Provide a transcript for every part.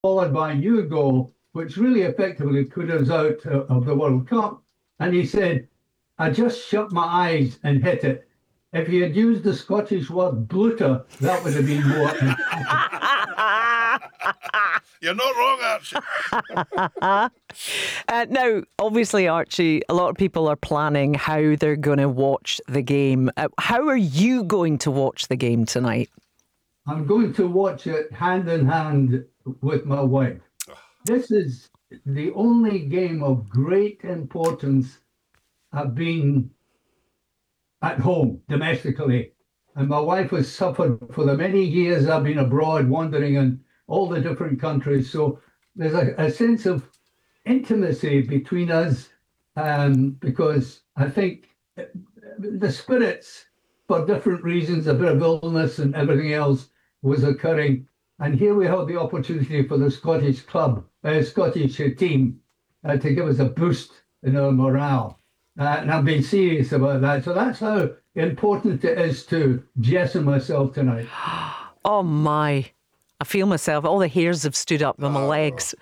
followed by a new goal, which really effectively put us out of the World Cup. And he said, I just shut my eyes and hit it. If he had used the Scottish word bluter, that would have been more. You're not wrong, Archie. Now, obviously, Archie, a lot of people are planning how they're going to watch the game. How are you going to watch the game tonight? I'm going to watch it hand in hand with my wife. This is the only game of great importance I've been at home domestically. And my wife has suffered for the many years I've been abroad, wandering in all the different countries. So there's a sense of intimacy between us, because I think the spirits, for different reasons, a bit of illness and everything else was occurring. And here we have the opportunity for the Scottish team to give us a boost in our morale. And I've been serious about that. So that's how important it is to Jess and myself tonight. Oh, my. I feel myself. All the hairs have stood up on my legs.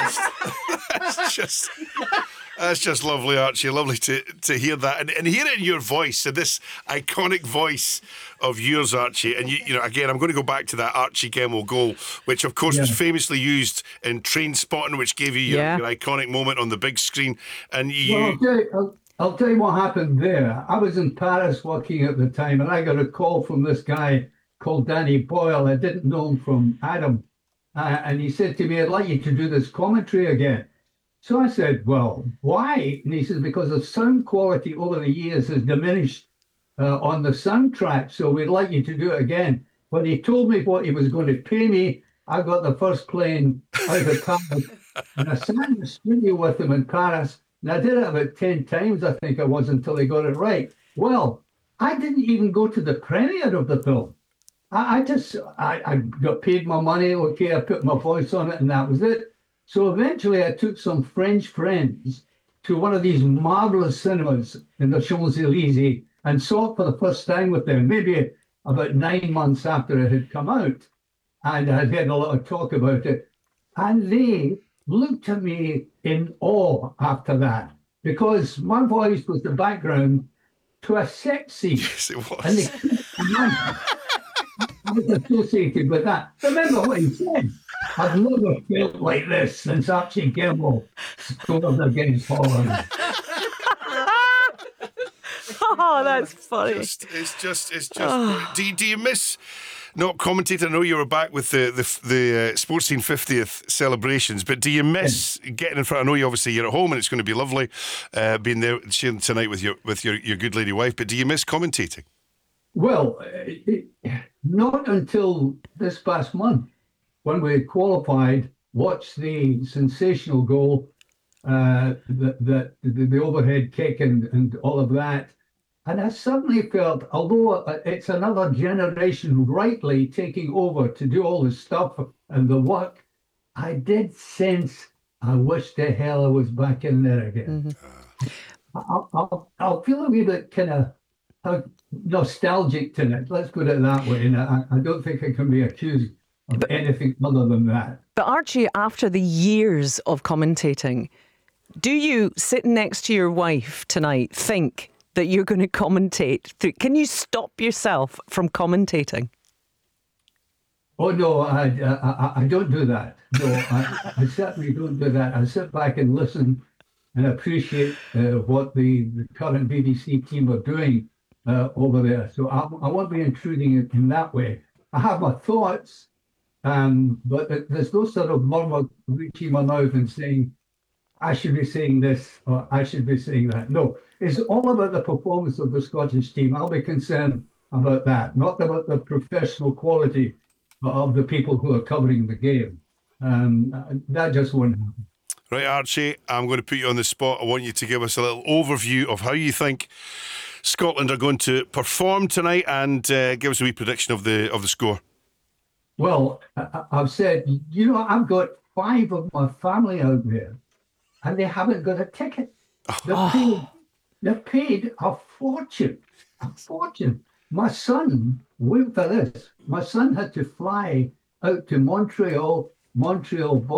That's just lovely, Archie. Lovely to hear that and hear it in your voice, and this iconic voice of yours, Archie. And you know, again, I'm going to go back to that Archie Gemmill goal, which of course was famously used in Trainspotting, which gave you your iconic moment on the big screen. And I'll tell you what happened there. I was in Paris working at the time, and I got a call from this guy called Danny Boyle. I didn't know him from Adam. And he said to me, I'd like you to do this commentary again. So I said, well, why? And he says, because the sound quality over the years has diminished on the soundtrack, so we'd like you to do it again. When he told me what he was going to pay me, I got the first plane out of Paris, and I sat in the studio with him in Paris, and I did it about 10 times, I think it was, until he got it right. Well, I didn't even go to the premiere of the film. I got paid my money, okay, I put my voice on it, and that was it. So eventually I took some French friends to one of these marvelous cinemas in the Champs-Élysées and saw it for the first time with them, maybe about 9 months after it had come out. And I had a lot of talk about it. And they looked at me in awe after that, because my voice was the background to a sex scene. Yes, it was. And I was associated with that. Remember what he said? I've never felt like this since Archie Gemmill scored against Holland. Oh, that's funny. It's just. Do you miss not commentating? I know you were back with the Sports Scene 50th celebrations, but do you miss getting in front? I know you're at home and it's going to be lovely being there sharing tonight with your good lady wife. But do you miss commentating? Well, not until this past month, when we qualified, watched the sensational goal, the overhead kick and all of that. And I suddenly felt, although it's another generation rightly taking over to do all the stuff and the work, I did sense I wish the hell I was back in there again. Mm-hmm. I'll feel a wee bit kind of nostalgic tonight. Let's put it that way. And I don't think I can be accused of anything other than that. But Archie, after the years of commentating, do you, sitting next to your wife tonight, think that you're going to commentate? Can you stop yourself from commentating? Oh, no, I don't do that. No, I certainly don't do that. I sit back and listen and appreciate what the current BBC team are doing over there. So I won't be intruding in that way. I have my thoughts, but there's no sort of murmur reaching my mouth and saying, I should be saying this or I should be saying that. No, it's all about the performance of the Scottish team. I'll be concerned about that, not about the professional quality of the people who are covering the game. That just won't happen. Right, Archie, I'm going to put you on the spot. I want you to give us a little overview of how you think Scotland are going to perform tonight, and give us a wee prediction of the score. Well, I've said, I've got 5 of my family out there, and they haven't got a ticket. They're paid a fortune. A fortune. My son, wait for this, my son had to fly out to Montreal, Montreal